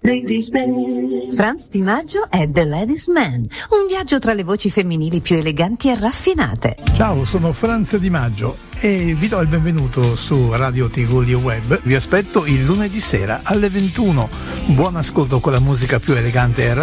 Franz Di Maggio è The Ladies Man, un viaggio tra le voci femminili più eleganti e raffinate. Ciao, sono Franz Di Maggio e vi do il benvenuto su Radio Tigulio Web. Vi aspetto il lunedì sera alle 21. Buon ascolto con la musica più elegante e raffinata